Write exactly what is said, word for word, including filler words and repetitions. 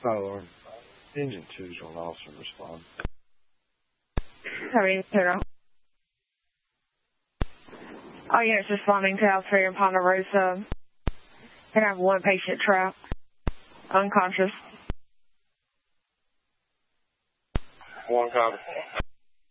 Following. Engine two's will also respond. Seven zero. All units responding to House Ferry and Ponderosa. Can have one patient trapped, unconscious. One copy.